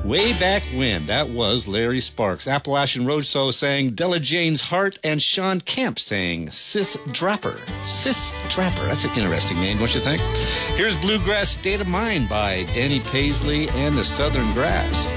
Way back when, that was Larry Sparks. Appalachian Roadshow sang Della Jane's Heart, and Sean Kemp sang Sis Dropper. Sis Dropper. That's an interesting name, don't you think? Here's Bluegrass State of Mind by Danny Paisley and the Southern Grass.